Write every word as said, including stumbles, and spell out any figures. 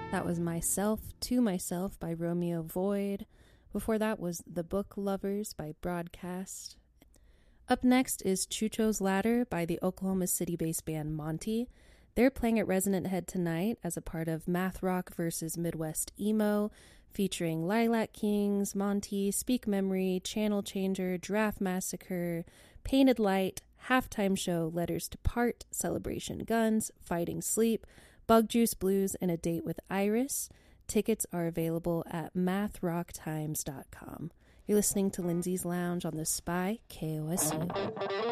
That was Myself to Myself by Romeo Void. Before that was The Book Lovers by Broadcast. Up next is Chucho's Ladder by the Oklahoma City-based band Monty. They're playing at Resonant Head tonight as a part of Math Rock versus Midwest Emo, featuring Lilac Kings, Monty, Speak Memory, Channel Changer, Giraffe Massacre, Painted Light, Halftime Show, Letters to Part, Celebration Guns, Fighting Sleep, Bug Juice Blues, and A Date with Iris. Tickets are available at math rock times dot com. You're listening to Lindsay's Lounge on the Spy K O S U.